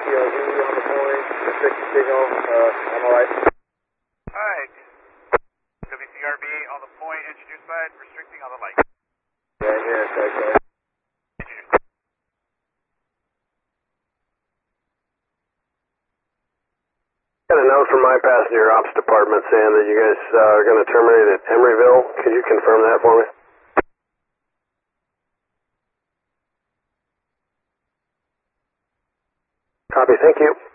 WCRB on the point, restricted signal, on the light. Alright. WCRB on the point, introduce side, restricting on the light. Yeah, here, okay. Got a note from my passenger ops department saying that you guys are going to terminate at Emeryville. Could you confirm that for me? Copy, thank you.